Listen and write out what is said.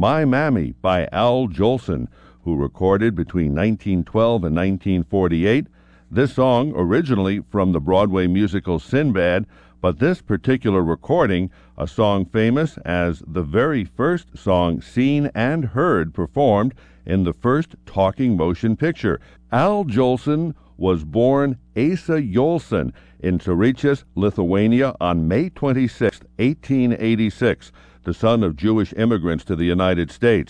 My Mammy by Al Jolson, who recorded between 1912 and 1948. This song originally from the Broadway musical Sinbad, but this particular recording, a song famous as the very first song seen and heard performed in the first talking motion picture. Al Jolson was born Asa Jolson in Sarichas, Lithuania on May 26, 1886, the son of Jewish immigrants to the United States.